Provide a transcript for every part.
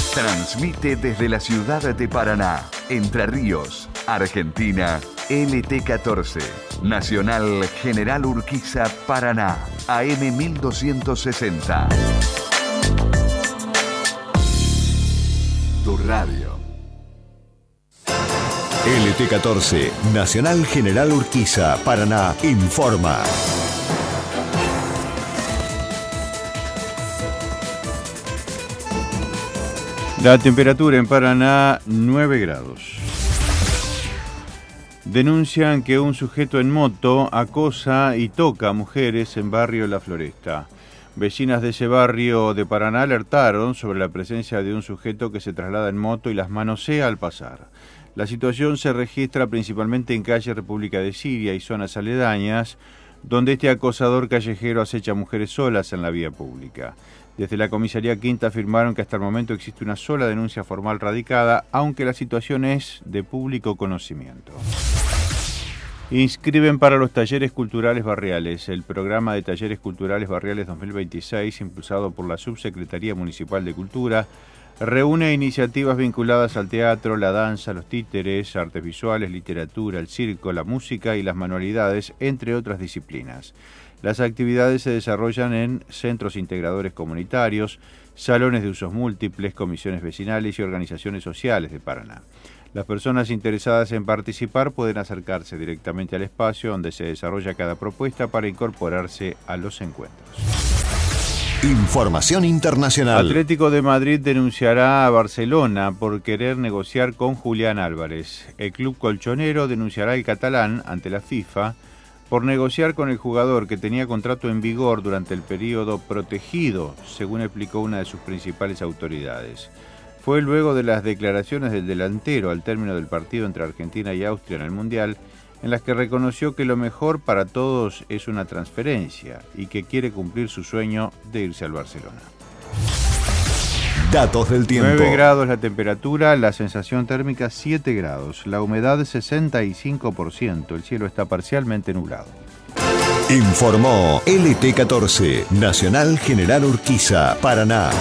Transmite desde la ciudad de Paraná, Entre Ríos, Argentina, LT14, Nacional General Urquiza, Paraná, AM 1260. Tu radio. LT14, Nacional General Urquiza, Paraná, informa. La temperatura en Paraná, 9 grados. Denuncian que un sujeto en moto acosa y toca a mujeres en barrio La Floresta. Vecinas de ese barrio de Paraná alertaron sobre la presencia de un sujeto que se traslada en moto y las manosea al pasar. La situación se registra principalmente en calle República de Siria y zonas aledañas, donde este acosador callejero acecha a mujeres solas en la vía pública. Desde la comisaría Quinta afirmaron que hasta el momento existe una sola denuncia formal radicada, aunque la situación es de público conocimiento. Inscriben para los talleres culturales barriales. El programa de talleres culturales barriales 2026, impulsado por la Subsecretaría Municipal de Cultura, reúne iniciativas vinculadas al teatro, la danza, los títeres, artes visuales, literatura, el circo, la música y las manualidades, entre otras disciplinas. Las actividades se desarrollan en centros integradores comunitarios, salones de usos múltiples, comisiones vecinales y organizaciones sociales de Paraná. Las personas interesadas en participar pueden acercarse directamente al espacio donde se desarrolla cada propuesta para incorporarse a los encuentros. Información internacional. Atlético de Madrid denunciará a Barcelona por querer negociar con Julián Álvarez. El club colchonero denunciará al catalán ante la FIFA por negociar con el jugador que tenía contrato en vigor durante el periodo protegido, según explicó una de sus principales autoridades. Fue luego de las declaraciones del delantero al término del partido entre Argentina y Austria en el Mundial, en las que reconoció que lo mejor para todos es una transferencia y que quiere cumplir su sueño de irse al Barcelona. Datos del tiempo. 9 grados la temperatura, la sensación térmica 7 grados, la humedad 65%, el cielo está parcialmente nublado. Informó LT14, Nacional General Urquiza, Paraná.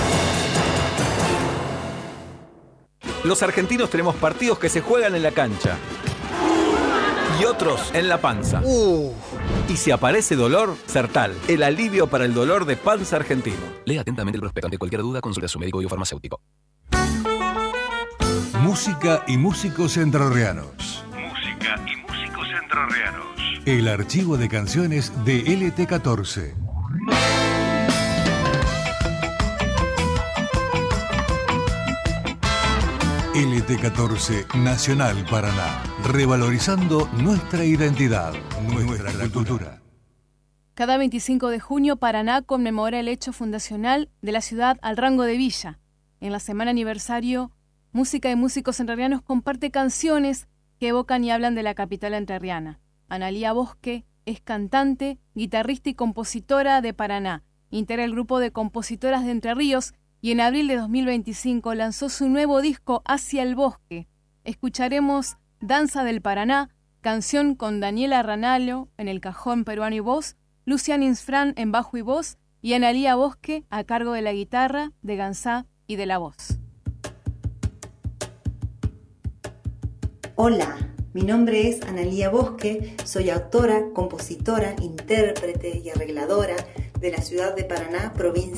Los argentinos tenemos partidos que se juegan en la cancha y otros en la panza. Y si aparece dolor, Sertal, el alivio para el dolor de panza argentino. Lea atentamente el prospecto. Ante cualquier duda, consulte a su médico o farmacéutico. Música y músicos entrerrianos. Música y músicos entrerrianos. El archivo de canciones de LT14. LT14 Nacional Paraná, revalorizando nuestra identidad, nuestra cultura. Cada 25 de junio, Paraná conmemora el hecho fundacional de la ciudad al rango de villa. En la semana aniversario, Música y Músicos Entrerrianos comparte canciones que evocan y hablan de la capital entrerriana. Analía Bosque es cantante, guitarrista y compositora de Paraná. Integra el grupo de compositoras de Entre Ríos y en abril de 2025 lanzó su nuevo disco Hacia el Bosque. Escucharemos Danza del Paraná, canción con Daniela Ranallo en el cajón peruano y voz, Lucian Insfrán en bajo y voz y Analía Bosque a cargo de la guitarra, de Gansá y de la voz. Hola, mi nombre es Analía Bosque, soy autora, compositora, intérprete y arregladora de la ciudad de Paraná, provincia